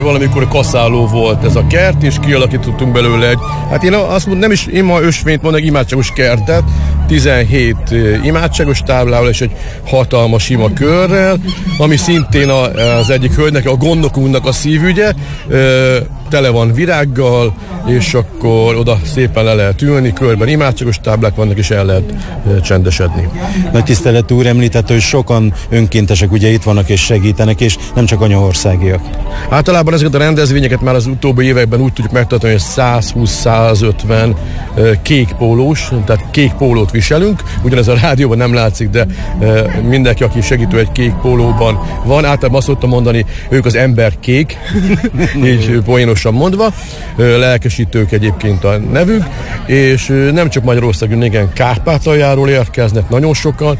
Valamikor kaszáló volt ez a kert, és kialakítottunk belőle egy, hát én azt mondom, nem is ima ösvényt mondok, imádságos kertet, 17 imádságos táblával és egy hatalmas ima körrel, ami szintén az egyik hölgynek, a gondnokunknak a szívügye, tele van virággal, és akkor oda szépen le lehet ülni, körben imádságos táblák vannak, és el lehet csendesedni. Nagy tisztelet úr említette, hogy sokan önkéntesek ugye itt vannak és segítenek, és nem csak anyaországiak. Általában ezeket a rendezvényeket már az utóbbi években úgy tudjuk megtartani, hogy 120-150 kék pólós, tehát kék pólót viselünk, ugyanez a rádióban nem látszik, de mindenki, aki segítő egy kék pólóban van, általában azt szoktam mondani, ők az ember kék, így poénosan mondva, lelkesítők egyébként a nevük, és nem csak Magyarországon, igen, Kárpátaljáról érkeznek nagyon sokan.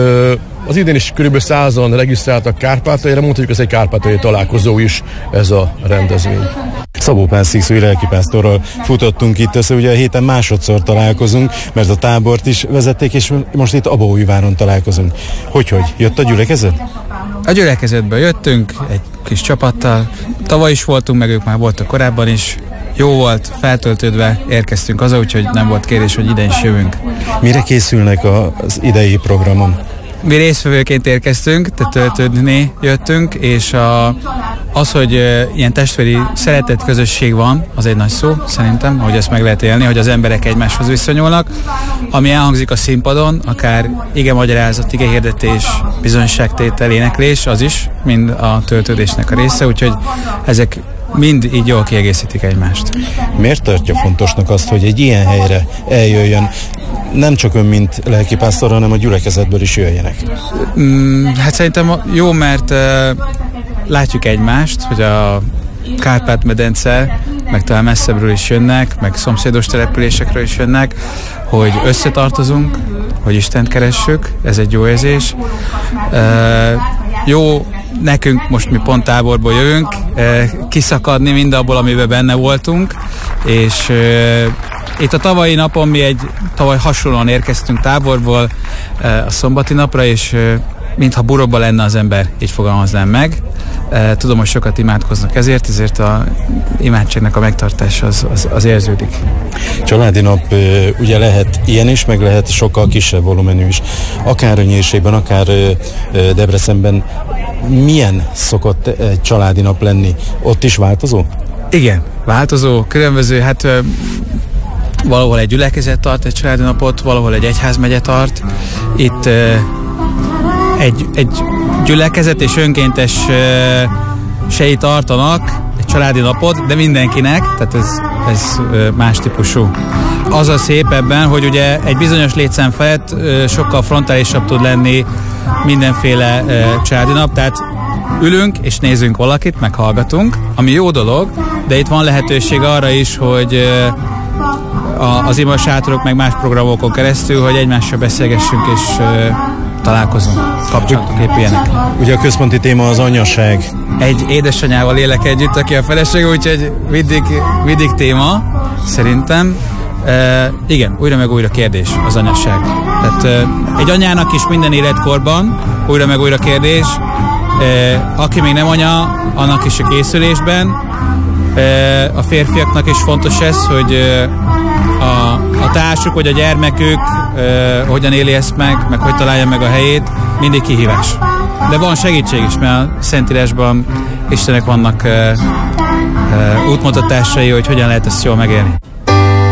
Az idén is kb. 100-an regisztráltak Kárpátaljára, mondhatjuk, ez egy kárpátaljai találkozó is ez a rendezvény. Szabó Pál Szikszói lelkipásztorral futottunk itt össze, ugye a héten másodszor találkozunk, mert a tábort is vezették, és most itt Abaújváron találkozunk. Hogy jött a gyülekezet? A gyülekezetből jöttünk egy kis csapattal, tavaly is voltunk, meg ők már voltak korábban is. Jó volt, feltöltődve érkeztünk haza, úgyhogy nem volt kérdés, hogy ide is jövünk. Mire készülnek az idei programon? Mi résztvevőként érkeztünk, tehát töltődni jöttünk, és az, hogy ilyen testvéri szeretett közösség van, az egy nagy szó, szerintem, hogy ezt meg lehet élni, hogy az emberek egymáshoz viszonyulnak. Ami elhangzik a színpadon, akár igemagyarázat, igehirdetés, bizonyságtétel, éneklés, az is mind a töltődésnek a része, úgyhogy ezek mind így jól kiegészítik egymást. Miért tartja fontosnak azt, hogy egy ilyen helyre eljöjjön? Nem csak ön, mint lelkipásztor, hanem a gyülekezetből is jöjjenek. Hát szerintem jó, mert látjuk egymást, hogy a Kárpát-medence, meg talán messzebbről is jönnek, meg szomszédos településekről is jönnek, hogy összetartozunk, hogy Istent keressük, ez egy jó érzés. Jó nekünk, most mi pont táborból jövünk, kiszakadni mindabból, amiben benne voltunk, és itt a tavalyi napon tavaly hasonlóan érkeztünk táborból a szombati napra, és mintha burokba lenne az ember, így fogalmaznám meg. Tudom, hogy sokat imádkoznak ezért a imádságnak a megtartása az érződik. Családi nap ugye lehet ilyen is, meg lehet sokkal kisebb volumenű is. Akár a Nyírségben, akár Debrecenben milyen szokott egy családi nap lenni? Ott is változó? Igen, változó, különböző, hát valahol egy gyülekezet tart egy családi napot, valahol egy egyházmegye tart. Itt egy gyülekezet és önkéntes sejt tartanak egy családi napot, de mindenkinek, tehát ez más típusú. Az a szép ebben, hogy ugye egy bizonyos létszám felett sokkal frontálisabb tud lenni mindenféle családi nap, tehát ülünk és nézünk valakit, meghallgatunk, ami jó dolog, de itt van lehetőség arra is, hogy az imasátorok meg más programokon keresztül, hogy egymással beszélgessünk és találkozunk, kapcsolatok épüljenek. Ugye a központi téma az anyaság. Egy édesanyával élek együtt, aki a felesége, úgyhogy mindig téma, szerintem. Igen, újra meg újra kérdés az anyaság. Tehát egy anyának is minden életkorban újra meg újra kérdés. Aki még nem anya, annak is a készülésben. A férfiaknak is fontos ez, hogy a társuk vagy a gyermekük hogyan éli ezt meg hogy találja meg a helyét, mindig kihívás. De van segítség is, mert a Szentírásban Istennek vannak útmutatásai, hogy hogyan lehet ezt jól megélni.